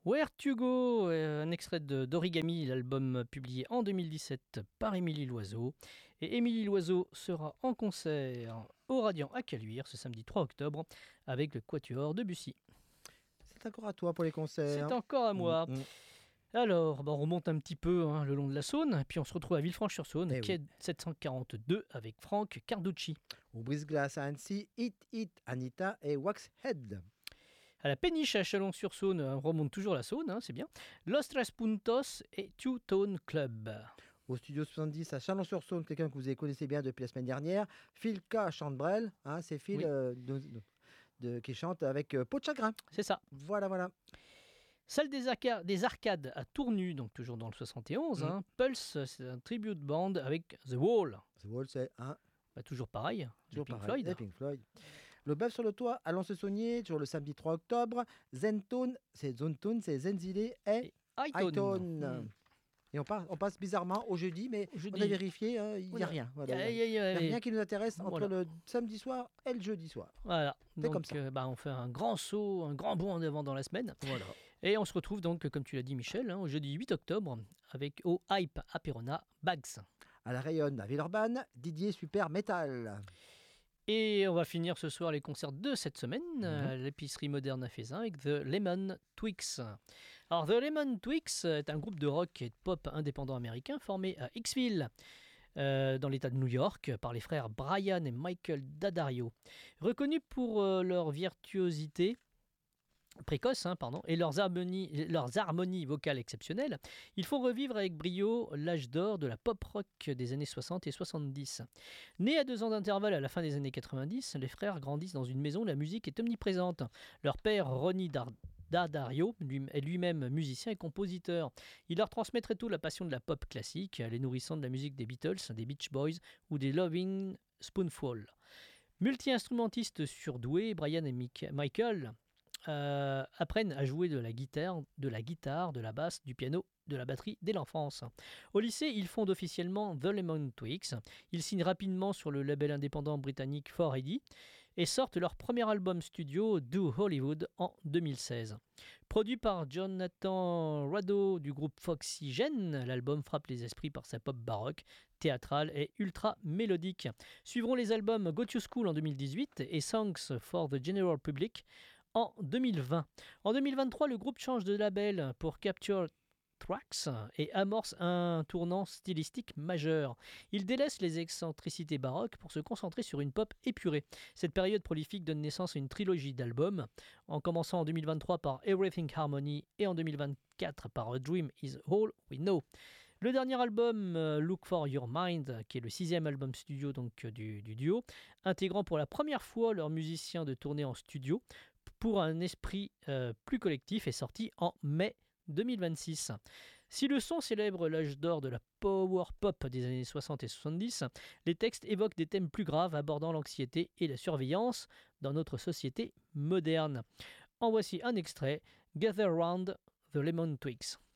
Where to Go, un extrait d'Origami, l'album publié en 2017 par Émilie Loiseau. Et Émilie Loiseau sera en concert au Radiant à Caluire ce samedi 3 octobre avec le Quatuor de Bussy. C'est encore à toi pour les concerts. C'est encore à moi. Alors, on remonte un petit peu le long de la Saône, puis on se retrouve à Villefranche-sur-Saône, quai 742 avec Franck Carducci. Au Brise-Glace à Annecy, Hit, Anita et Waxhead. À la Péniche à Chalon-sur-Saône, on remonte toujours la Saône, c'est bien. Los Tres Puntos et Two Tone Club. Au Studio 70 à Chalon-sur-Saône, quelqu'un que vous connaissez bien depuis la semaine dernière, Phil K. Chantebrel, c'est Phil qui chante avec Peau de chagrin. C'est ça. Voilà. Salle des Arcades à Tournu, donc toujours dans le 71. Pulse, c'est un tribute band avec The Wall. The Wall, c'est toujours pareil. Pink Floyd. Le bœuf sur le toit à Lons-le-Saunier, toujours le samedi 3 octobre. Zentone, c'est Zenzile et Highton. Et on passe bizarrement au jeudi, mais on a vérifié, il n'y a rien. Il n'y a rien qui nous intéresse entre le samedi soir et le jeudi soir. Voilà. C'est donc, comme ça. On fait un grand saut, un grand bond en avant dans la semaine. Voilà. Et on se retrouve donc, comme tu l'as dit Michel, au jeudi 8 octobre avec au Hype à Perona, Bags. À la Rayonne, à Villeurbanne, Didier Super Metal. Et on va finir ce soir les concerts de cette semaine à l'épicerie moderne à Faisin avec The Lemon Twigs. Alors The Lemon Twigs est un groupe de rock et de pop indépendant américain formé à Hicksville, dans l'état de New York, par les frères Brian et Michael D'Addario. Reconnus pour leur virtuosité précoce et leurs harmonies vocales exceptionnelles, ils font revivre avec brio l'âge d'or de la pop rock des années 60 et 70. Nés à 2 ans d'intervalle à la fin des années 90, les frères grandissent dans une maison où la musique est omniprésente. Leur père, Ronnie D'Addario, est lui-même musicien et compositeur. Il leur transmet très tôt la passion de la pop classique, les nourrissant de la musique des Beatles, des Beach Boys ou des Loving Spoonful. Multi-instrumentistes surdoués, Brian et Michael apprennent à jouer de la guitare, de la basse, du piano, de la batterie dès l'enfance. Au lycée, ils fondent officiellement The Lemon Twigs. Ils signent rapidement sur le label indépendant britannique 4AD et sortent leur premier album studio Do Hollywood en 2016. Produit par Jonathan Rado du groupe Foxygen, l'album frappe les esprits par sa pop baroque, théâtrale et ultra mélodique. Suivront les albums Go to School en 2018 et Songs for the General Public en 2020. En 2023, le groupe change de label pour Capture Tracks et amorce un tournant stylistique majeur. Il délaisse les excentricités baroques pour se concentrer sur une pop épurée. Cette période prolifique donne naissance à une trilogie d'albums, en commençant en 2023 par Everything Harmony et en 2024 par A Dream Is All We Know. Le dernier album, Look for Your Mind, qui est le 6e album studio du duo, intégrant pour la première fois leurs musiciens de tournée en studio pour un esprit plus collectif, est sorti en mai 2026. Si le son célèbre l'âge d'or de la power pop des années 60 et 70, les textes évoquent des thèmes plus graves abordant l'anxiété et la surveillance dans notre société moderne. En voici un extrait, Gather Round, The Lemon Twigs.